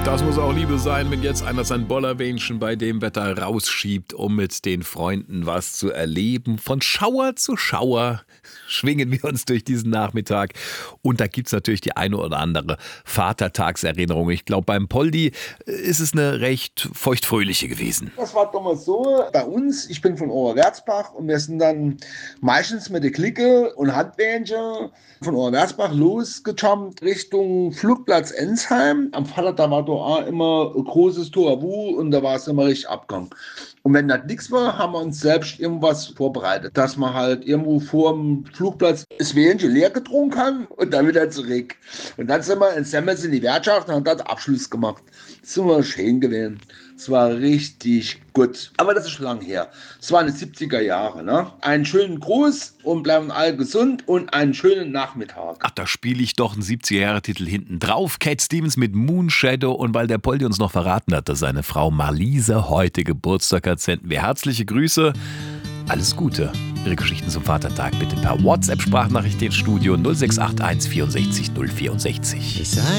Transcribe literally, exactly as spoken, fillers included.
Das muss auch Liebe sein, wenn jetzt einer sein Bollerwähnchen bei dem Wetter rausschiebt, um mit den Freunden was zu erleben. Von Schauer zu Schauer schwingen wir uns durch diesen Nachmittag. Und da gibt's natürlich die eine oder andere Vatertagserinnerung. Ich glaube, beim Poldi ist es eine recht feuchtfröhliche gewesen. Das war damals so, bei uns, ich bin von Oberwärzbach und wir sind dann meistens mit der Clique und Handwähnchen von Oberwärzbach losgejumpt Richtung Flugplatz Ensheim. Am Vater, da war da auch immer ein großes Tohuwabohu und da war es immer richtig Abgang. Und wenn das nichts war, haben wir uns selbst irgendwas vorbereitet, dass man halt irgendwo vor dem Flugplatz das Wähnchen leer getrunken haben und dann wieder zurück. Und dann sind wir in Semmels in die Wirtschaft und haben dort Abschluss gemacht. Das war schön gewesen. Es war richtig gut. Aber das ist schon lange her. Es waren die siebziger Jahre. Ne? Einen schönen Gruß und bleiben alle gesund und einen schönen Nachmittag. Ach, da spiele ich doch einen siebziger-Jahre-Titel hinten drauf. Cat Stevens mit Moonshadow. Und weil der Poldi uns noch verraten hat, dass seine Frau Marlise heute Geburtstag hat, senden wir herzliche Grüße. Alles Gute. Ihre Geschichten zum Vatertag bitte per WhatsApp-Sprachnachricht ins Studio null sechs acht eins vierundsechzig null vierundsechzig.